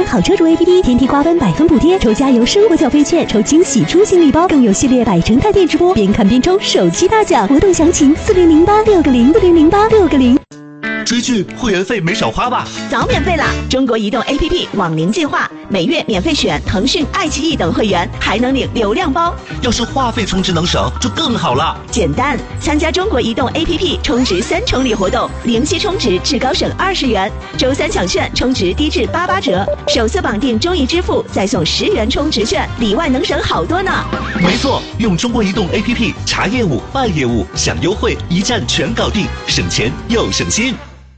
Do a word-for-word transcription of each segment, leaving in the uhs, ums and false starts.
好车主 A P P， 天梯瓜分百分补贴，抽加油生活缴费券，抽惊喜出行礼包，更有系列百城探店直播，边看边抽手机大奖。活动详情四零零八六个零四零零八六个零。 追剧会员费没少花吧？ 早免费啦！中国移动 A P P 网龄计划，每月免费选腾讯、爱奇艺等会员，还能领流量包。 要是话费充值能省，就更好了。 简单，参加中国移动 A P P 充值三重礼活动，零息充值至高省二十元，周三抢券充值低至八八折，首次绑定中移支付再送十元充值券，里外能省好多呢。 没错，用中国移动 A P P 查业务、办业务、享优惠，一站全搞定，省钱又省心。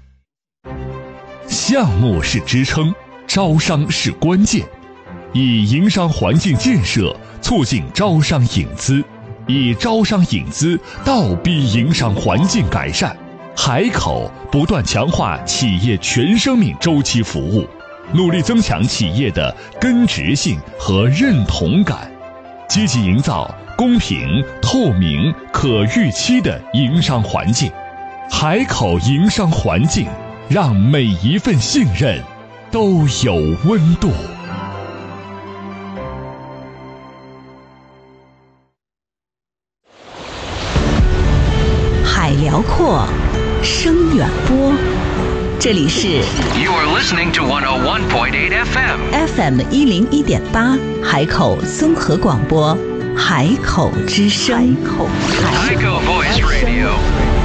项目是支撑，招商是关键。以营商环境建设促进招商引资，以招商引资倒逼营商环境改善。海口不断强化企业全生命周期服务，努力增强企业的根植性和认同感，积极营造公平、透明、可预期的营商环境。海口营商环境，让每一份信任都有温度。 海辽阔，声远播，这里是 You are listening to one oh one point eight F M F M 一零一点八海口综合广播，海口之声。 海口 Voice Radio。